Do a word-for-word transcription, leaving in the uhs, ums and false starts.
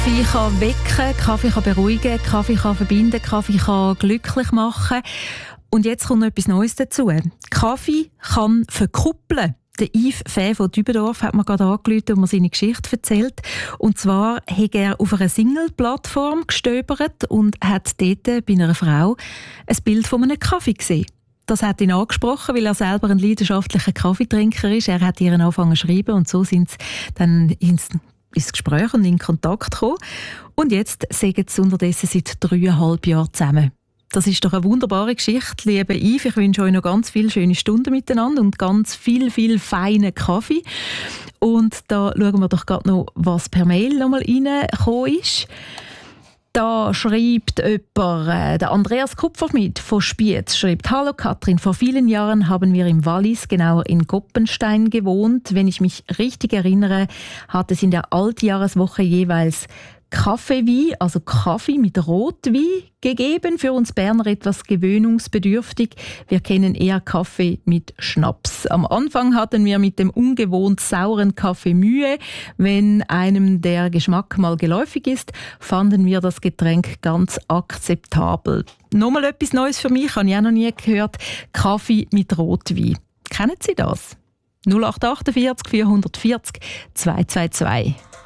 Kaffee kann wecken, Kaffee kann beruhigen, Kaffee kann verbinden, Kaffee kann glücklich machen. Und jetzt kommt noch etwas Neues dazu. Kaffee kann verkuppeln. Der Yves Fäh von Dübendorf hat mir gerade angerufen und mir seine Geschichte erzählt. Und zwar hat er auf einer Single-Plattform gestöbert und hat dort bei einer Frau ein Bild von einem Kaffee gesehen. Das hat ihn angesprochen, weil er selber ein leidenschaftlicher Kaffeetrinker ist. Er hat ihr angefangen zu schreiben und so sind sie dann ins, ins Gespräch und in Kontakt gekommen. Und jetzt sind sie unterdessen seit dreieinhalb Jahren zusammen. Das ist doch eine wunderbare Geschichte, liebe Yves. Ich wünsche euch noch ganz viele schöne Stunden miteinander und ganz viel, viel feinen Kaffee. Und da schauen wir doch gerade noch, was per Mail noch mal reingekommen ist. Da schreibt jemand, äh, der Andreas Kupferschmidt von Spiez, schreibt: Hallo Katrin, vor vielen Jahren haben wir im Wallis, genauer in Goppenstein, gewohnt. Wenn ich mich richtig erinnere, hat es in der Altjahreswoche jeweils Kaffeewein, also Kaffee mit Rotwein gegeben. Für uns Berner etwas gewöhnungsbedürftig. Wir kennen eher Kaffee mit Schnaps. Am Anfang hatten wir mit dem ungewohnt sauren Kaffee Mühe. Wenn einem der Geschmack mal geläufig ist, fanden wir das Getränk ganz akzeptabel. Nochmal etwas Neues für mich, habe ich auch noch nie gehört. Kaffee mit Rotwein. Kennen Sie das? null acht acht vier vier vier vier zwei zwei zwei